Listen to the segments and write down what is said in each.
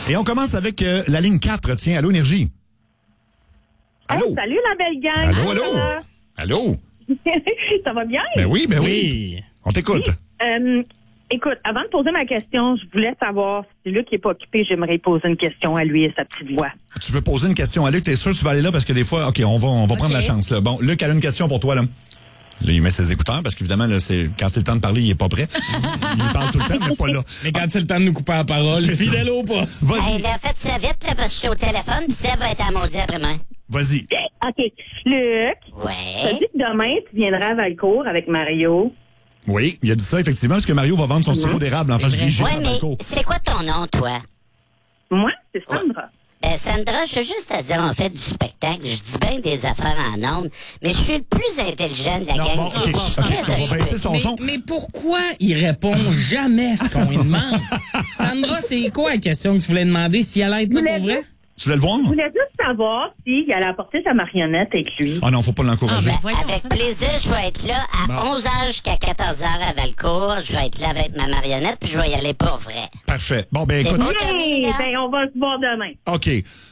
Et on commence avec la ligne 4. Tiens, Allô Énergie. Allô? Hey, salut la belle gang. Allô? Allô? Ça va bien? Ben oui. On t'écoute. Écoute, avant de poser ma question, je voulais savoir si Luc n'est pas occupé, j'aimerais poser une question à lui et sa petite voix. Tu veux poser une question à Luc? T'es sûr que tu vas aller là? Parce que des fois, OK, on va prendre la chance. Là. Bon, Luc a une question pour toi. Là, il met ses écouteurs parce qu'évidemment, là, quand c'est le temps de parler, il est pas prêt. Il parle tout le temps, mais pas là. Mais quand c'est le temps de nous couper la parole, fidèle au poste. Vas-y. Hey, là, faites ça vite, là, parce que je suis au téléphone, puis ça va être à maudit après-moi. Vas-y. OK. Luc, t'as Ouais. dit que demain, tu viendras à Valcourt avec Mario. Oui, il a dit ça, effectivement, parce que Mario va vendre son sirop d'érable en face du IGA Ouais, à mais Valcourt. c'est quoi ton nom, toi? Moi, c'est Sandra. Sandra, je veux juste te dire, on fait du spectacle. Je dis bien des affaires en ondes, mais je suis le plus intelligent de la Non, gang. bon, OK, on va baisser son son. Mais pourquoi il répond jamais ce qu'on lui demande? Sandra, c'est quoi la question que tu voulais demander? Si elle allait être là pour vrai? Tu voulais le voir? Je voulais juste savoir s'il allait apporter sa marionnette avec lui. Ah non, faut pas l'encourager. Avec plaisir, je vais être là à 11h jusqu'à 14h à Valcourt. Je vais être là avec ma marionnette, puis je vais y aller pour vrai. Parfait. Bon, ben écoute. bon. Hey, ben, on va se voir demain. OK.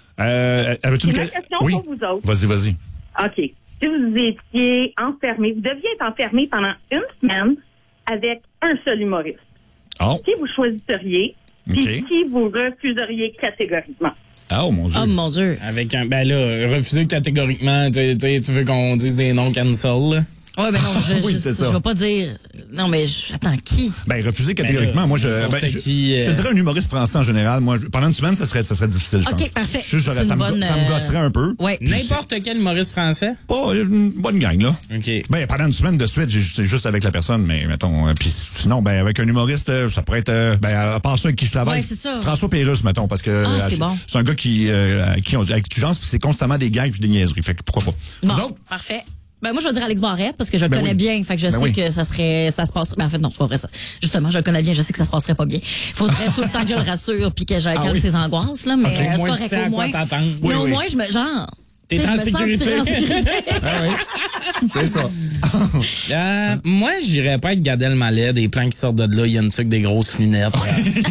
Avais-tu J'ai une question pour vous autres. Vas-y. OK. Si vous étiez enfermé, vous deviez être enfermé pendant une semaine avec un seul humoriste. Oh. Qui vous choisisseriez, puis OK. qui vous refuseriez catégoriquement? Oh, mon Dieu. Oh mon Dieu. Avec un. Ben là, refuser catégoriquement, tu veux qu'on dise des noms cancel, là? Ouais, ben non, Oui, c'est ça. je vais pas dire. Non, mais attends, qui? Ben, refuser catégoriquement. Moi, je dirais un humoriste français en général. Moi, pendant une semaine, ça serait difficile, je pense. OK, parfait. Ça C'est une bonne, me gosserait un peu. Ouais. N'importe quel humoriste français? Pas une bonne gang, là. OK. Ben, pendant une semaine de suite, c'est juste avec la personne, mais mettons, puis sinon, ben, avec un humoriste, ça pourrait être, ben, à part ceux avec qui je travaille. Ouais, c'est ça. François Pérusse, mettons, parce que, c'est bon. c'est un gars avec qui tu jases, puis c'est constamment des gags puis des niaiseries. Fait que pourquoi pas. Bon, Vous autres? parfait. Ben moi je vais dire Alex Barrette parce que je le Ben connais oui. bien, fait que je Ben sais oui. que ça se passe. Ben en fait non, c'est pas vrai ça. Justement, je le connais bien, je sais que ça se passerait pas bien. Faudrait tout le temps que je le rassure puis que je calme ses angoisses là, mais Au c'est moins, tu correct sais à au quoi moins. t'attendre. Mais au Oui. moins je me genre T'es tu sais, en je me sentirais sécurité. en sécurité. C'est ça. Moi, j'irais pas être Gad Elmaleh, des plans qui sortent de là, il y a une truc des grosses lunettes.